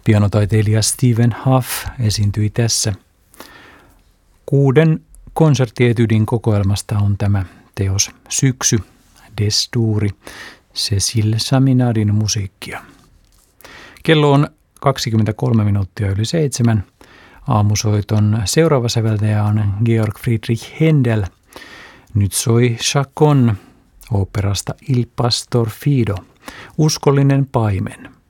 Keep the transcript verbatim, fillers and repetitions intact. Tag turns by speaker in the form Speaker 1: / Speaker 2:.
Speaker 1: Pianotaiteilija Stephen Hough esiintyi tässä. Kuuden konserttietydin kokoelmasta on tämä teos Syksy, Des-duuri, Cécile Chaminadin musiikkia. Kello on kaksikymmentäkolme minuuttia yli seitsemän. Aamusoiton seuraava säveltäjä on Georg Friedrich Händel. Nyt soi Chaconne oopperasta Il Pastor Fido, uskollinen paimen.